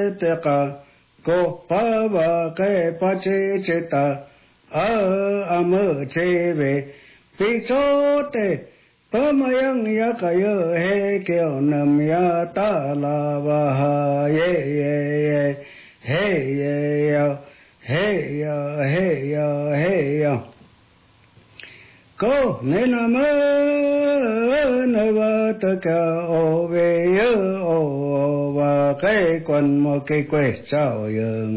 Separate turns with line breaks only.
te ka ko pa va ke pa che ta am che ve pi cho te pa ma yang ya ka yo he ke nam ya ta la va ha ye hey ya ko ne na ma na va ta ka o ve yo o va cái quan một cái quê chào